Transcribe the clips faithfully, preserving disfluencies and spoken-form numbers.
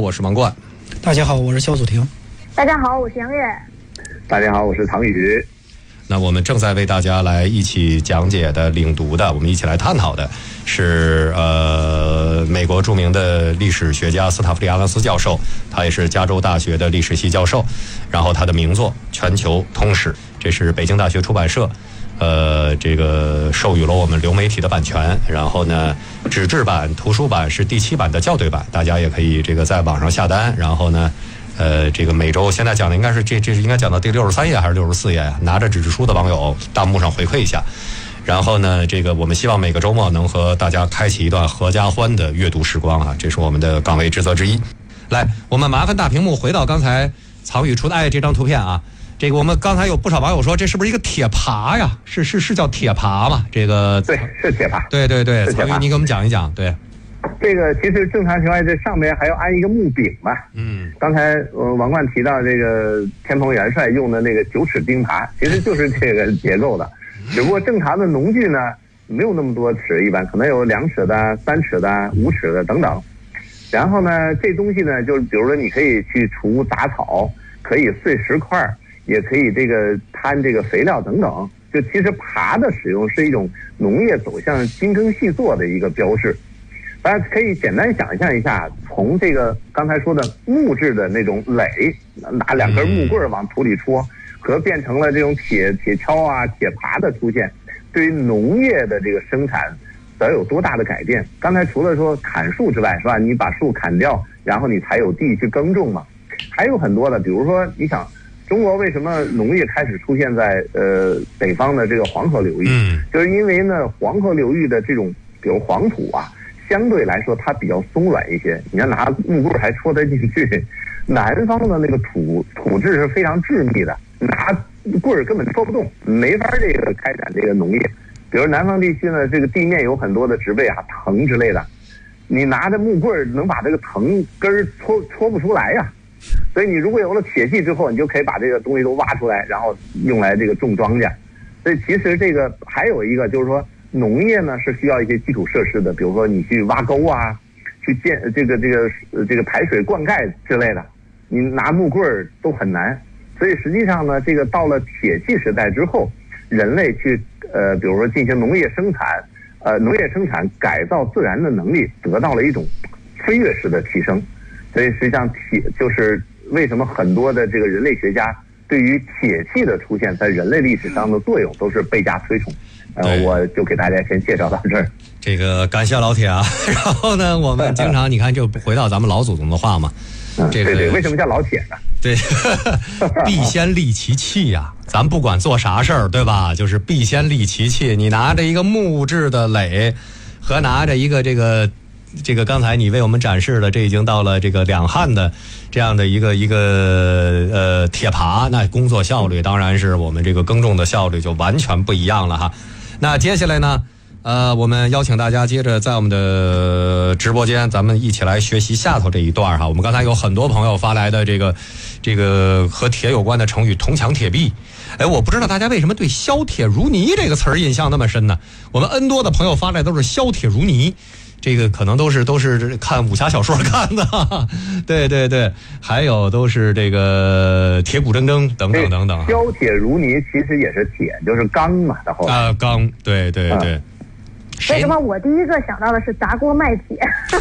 我是王冠。 大家好，我是肖祖婷。 大家好，我是杨月。 大家好，我是唐宇。 那我们正在为大家来一起讲解的、领读的，我们一起来探讨的是呃美国著名的历史学家斯塔夫利阿兰斯教授，他也是加州大学的历史系教授，然后他的名作《全球通史》，这是北京大学出版社呃，这个授予了我们流媒体的版权，然后呢，纸质版、图书版是第七版的校对版，大家也可以这个在网上下单，然后呢，呃，这个每周现在讲的应该是这这是应该讲到第六十三页还是六十四页呀？拿着纸质书的网友弹幕上回馈一下。然后呢，这个我们希望每个周末能和大家开启一段合家欢的阅读时光啊，这是我们的岗位职责之一。来，我们麻烦大屏幕回到刚才曹宇出的哎这张图片啊。这个我们刚才有不少网友说，这是不是一个铁耙呀？是是是叫铁耙吗？这个对，是铁耙。 对对对，曹宇，你给我们讲一讲。对， 这个其实正常情况下，这上面还要安一个木柄嘛。嗯，刚才呃王冠提到这个天蓬元帅用的那个九齿钉耙，其实就是这个结构的，只不过正常的农具呢没有那么多齿，一般可能有两齿的、三齿的、五齿的等等。然后呢，这东西呢，就是比如说你可以去除杂草，可以碎石块。也可以这个摊这个肥料等等，就其实耙的使用是一种农业走向精耕细作的一个标志。大家可以简单想象一下，从这个刚才说的木质的那种垒，拿两根木棍往土里戳，和变成了这种铁铁锹啊、铁耙的出现，对于农业的这个生产得有多大的改变？刚才除了说砍树之外，是吧？你把树砍掉，然后你才有地去耕种嘛。还有很多的，比如说你想。中国为什么农业开始出现在呃北方的这个黄河流域？嗯，就是因为呢黄河流域的这种比如黄土啊，相对来说它比较松软一些，你要拿木棍还戳得进去。南方的那个土土质是非常致密的，拿棍儿根本戳不动，没法这个开展这个农业。比如南方地区呢，这个地面有很多的植被啊、藤之类的，你拿着木棍能把这个藤根儿戳戳不出来呀、啊。所以你如果有了铁器之后，你就可以把这个东西都挖出来，然后用来这个种庄稼。所以其实这个还有一个就是说，农业呢是需要一些基础设施的，比如说你去挖沟啊，去建这个这个这个排水灌溉之类的，你拿木棍儿都很难。所以实际上呢，这个到了铁器时代之后，人类去呃比如说进行农业生产，呃农业生产改造自然的能力得到了一种飞跃式的提升。所以实际上铁就是为什么很多的这个人类学家对于铁器的出现在人类历史上的作用都是倍加推崇。呃，我就给大家先介绍到这儿。 这个感谢老铁啊。然后呢，我们经常你看就回到咱们老祖宗的话嘛。 嗯、 这个对对，为什么叫老铁呢？ 对，必先利其器呀、啊。咱不管做啥事儿，对吧？就是必先利其器。你拿着一个木质的垒，和拿着一个这个。这个刚才你为我们展示的，这已经到了这个两汉的这样的一个一个呃铁耙，那工作效率当然是我们这个耕种的效率就完全不一样了哈。那接下来呢，呃，我们邀请大家接着在我们的直播间，咱们一起来学习下头这一段哈。我们刚才有很多朋友发来的这个这个和铁有关的成语，铜墙铁壁。哎，我不知道大家为什么对削铁如泥这个词儿印象那么深呢？我们 N 多的朋友发来都是削铁如泥。这个可能都是都是看武侠小说看的，对对对，还有都是这个铁骨铮铮等等等等。 削铁如泥其实也是铁，就是钢嘛，到后来啊，钢，对对对。 为什么我第一个想到的是砸锅卖铁？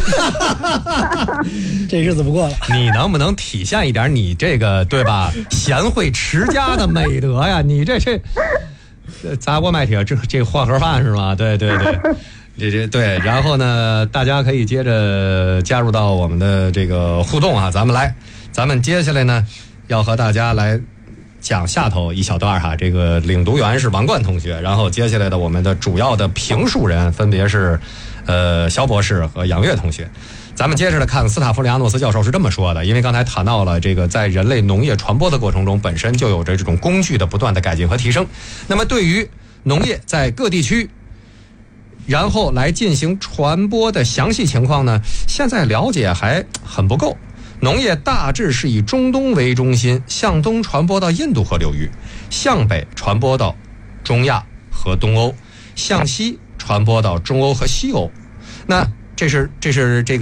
这日子不过了。 你能不能体现一点你这个对吧贤惠持家的美德呀？你这这砸锅卖铁，这这换盒饭是吗？对对对。这这对，然后呢，大家可以接着加入到我们的这个互动啊，咱们来，咱们接下来呢，要和大家来讲下头一小段哈。这个领读员是王冠同学，然后接下来的我们的主要的评述人分别是，呃，肖博士和杨月同学。咱们接着来看斯塔夫利亚诺斯教授是这么说的，因为刚才谈到了这个在人类农业传播的过程中，本身就有着这种工具的不断的改进和提升。那么对于农业在各地区然后来进行传播的详细情况呢，现在了解还很不够。农业大致是以中东为中心，向东传播到印度河流域，向北传播到中亚和东欧，向西传播到中欧和西欧。那这是这是这个